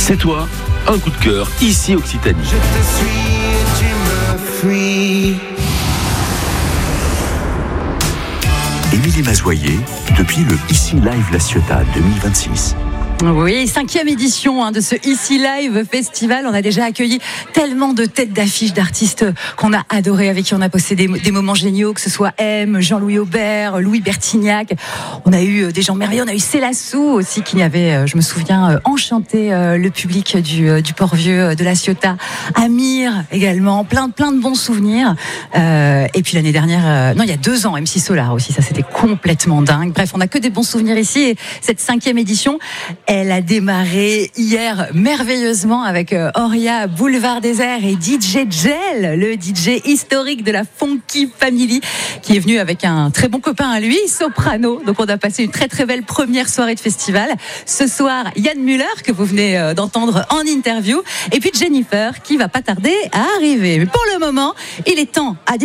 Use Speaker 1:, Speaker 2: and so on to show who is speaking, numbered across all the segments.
Speaker 1: C'est toi, un coup de cœur, ici Occitanie.
Speaker 2: Je te suis et tu me fuis.
Speaker 3: Émilie Mazoyer, depuis le Ici Live La Ciotat 2026.
Speaker 4: Oui, 5e édition de ce Ici Live Festival. On a déjà accueilli tellement de têtes d'affiche d'artistes qu'on a adorés, avec qui on a passé des moments géniaux, que ce soit M, Jean-Louis Aubert, Louis Bertignac. On a eu des gens merveilleux. On a eu Célassou aussi qui avait, je me souviens, enchanté le public du Port-Vieux de la Ciotat. Amir également, plein de bons souvenirs. Et puis l'année dernière, il y a 2 ans, MC Solar aussi, ça c'était complètement dingue. Bref, on a que des bons souvenirs ici. Et cette 5e édition, elle a démarré hier merveilleusement avec Oria, Boulevard Désert et DJ Gel, le DJ historique de la Funky Family, qui est venu avec un très bon copain à lui, Soprano. Donc on a passé une très très belle première soirée de festival. Ce soir, Yann Müller, que vous venez d'entendre en interview, et puis Jennifer, qui va pas tarder à arriver. Mais pour le moment, il est temps à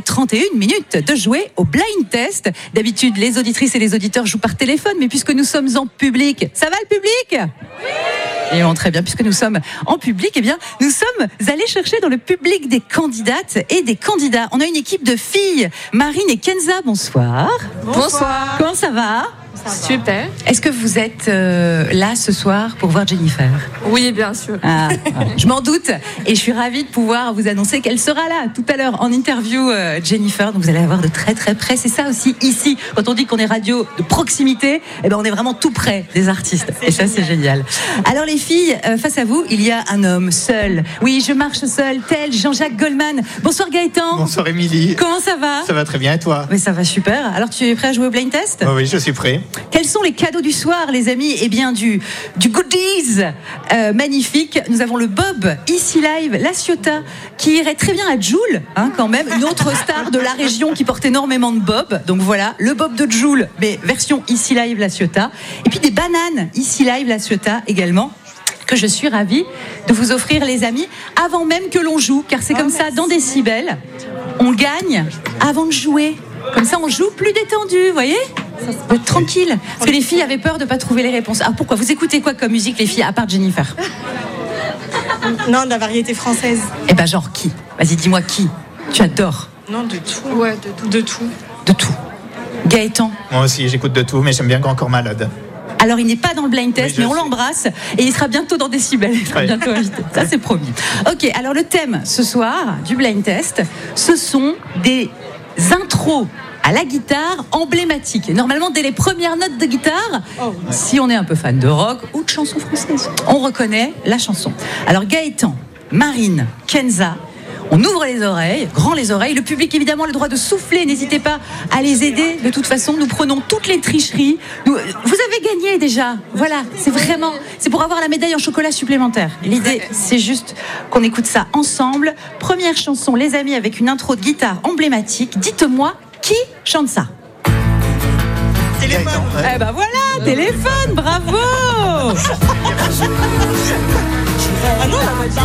Speaker 4: 19h31 de jouer au blind test. D'habitude, les auditrices et les auditeurs jouent par téléphone, mais puisque nous sommes en public, ça va le public ? Oui. Et bon, très bien, puisque nous sommes en public, eh bien, nous sommes allés chercher dans le public des candidates et des candidats. On a une équipe de filles, Marine et Kenza, bonsoir.
Speaker 5: Bonsoir.
Speaker 4: Comment ça va ?
Speaker 5: Super.
Speaker 4: Est-ce que vous êtes là ce soir pour voir Jennifer ?
Speaker 5: Oui, bien sûr.
Speaker 4: Je m'en doute, et je suis ravie de pouvoir vous annoncer qu'elle sera là tout à l'heure en interview, Jennifer. Donc vous allez la voir de très très près. C'est ça aussi ici, quand on dit qu'on est radio de proximité, eh ben on est vraiment tout près des artistes. Et ça c'est génial. Alors les filles, face à vous, il y a un homme seul. Oui, je marche seul, tel Jean-Jacques Goldman. Bonsoir Gaëtan.
Speaker 6: Bonsoir Émilie.
Speaker 4: Comment ça va ?
Speaker 6: Ça va très bien, et toi ?
Speaker 4: Mais ça va super. Alors tu es prêt à jouer au blind test ?
Speaker 6: Oui, je suis prêt.
Speaker 4: Quels sont les cadeaux du soir, les amis ? Eh bien, du goodies magnifique. Nous avons le Bob, Ici Live, La Ciotat, qui irait très bien à Joule, quand même, une autre star de la région qui porte énormément de Bob. Donc voilà, le Bob de Joule, mais version Ici Live, La Ciotat. Et puis des bananes, Ici Live, La Ciotat également, que je suis ravie de vous offrir, les amis, avant même que l'on joue, car c'est comme ça, dans Décibel, on gagne avant de jouer. Comme ça, on joue plus détendu, vous voyez ? Vous êtes tranquille. Parce que les filles avaient peur de ne pas trouver les réponses. Ah, pourquoi ? Vous écoutez quoi comme musique, les filles, à part Jennifer ?
Speaker 5: Non, de la variété française.
Speaker 4: Eh ben, genre qui ? Vas-y, dis-moi qui tu adores.
Speaker 5: Non, de tout. Ouais, de tout.
Speaker 4: De tout. Gaëtan ?
Speaker 6: Moi aussi, j'écoute de tout, mais j'aime bien Grand Corps Malade.
Speaker 4: Alors, il n'est pas dans le blind test,
Speaker 6: oui,
Speaker 4: mais on l'embrasse. Et il sera bientôt dans Décibel. Il sera bientôt invité. Ça, c'est promis. Ok, alors le thème ce soir du blind test, ce sont des intros à la guitare emblématique. Et normalement, dès les premières notes de guitare, si on est un peu fan de rock ou de chansons françaises, on reconnaît la chanson. Alors Gaëtan, Marine, Kenza, on ouvre les oreilles, grand les oreilles. Le public, évidemment, a le droit de souffler. N'hésitez pas à les aider. De toute façon, nous prenons toutes les tricheries. Vous avez gagné déjà. Voilà, c'est pour avoir la médaille en chocolat supplémentaire. L'idée, c'est juste qu'on écoute ça ensemble. Première chanson, les amis, avec une intro de guitare emblématique. Dites-moi, qui chante ça ?
Speaker 6: Téléphone.
Speaker 4: Eh ben voilà, téléphone, bravo.
Speaker 5: Ah non, la magie.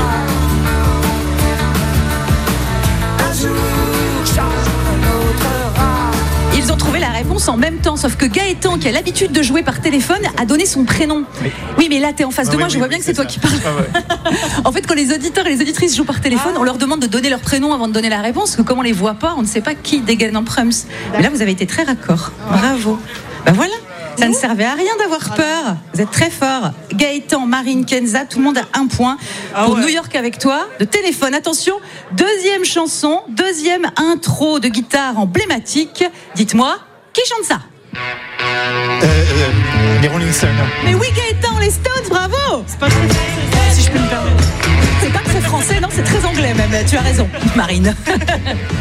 Speaker 4: Ils ont trouvé la réponse en même temps, sauf que Gaëtan, qui a l'habitude de jouer par téléphone, a donné son prénom. Oui, mais là, t'es en face de moi, je vois bien que c'est toi qui parles. En fait, quand les auditeurs et les auditrices jouent par téléphone, on leur demande de donner leur prénom avant de donner la réponse, parce que comme on les voit pas, on ne sait pas qui dégaine en prums. Mais là, vous avez été très raccord. Bravo. Ben voilà. Ça ne servait à rien d'avoir peur. Vous êtes très forts. Gaëtan, Marine, Kenza, tout le monde a un point. Pour New York avec toi, de téléphone. Attention, deuxième chanson, deuxième intro de guitare emblématique. Dites-moi, qui chante ça ?
Speaker 6: Les Rolling Stones.
Speaker 4: Mais oui, Gaëtan, les Stones, bravo !
Speaker 5: C'est pas très français, si je peux me permettre.
Speaker 4: C'est pas très français, non, c'est très anglais même. Tu as raison, Marine.